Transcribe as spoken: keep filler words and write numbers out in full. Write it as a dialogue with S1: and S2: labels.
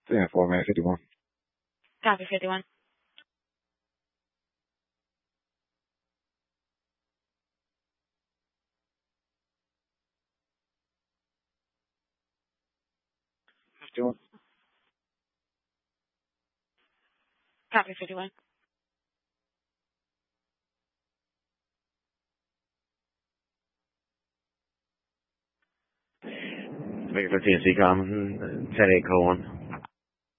S1: Yeah, format fifty-one.
S2: Copy fifty-one.
S1: fifty-one.
S2: Copy fifty-one.
S1: Victor T N C com, ten eight code one.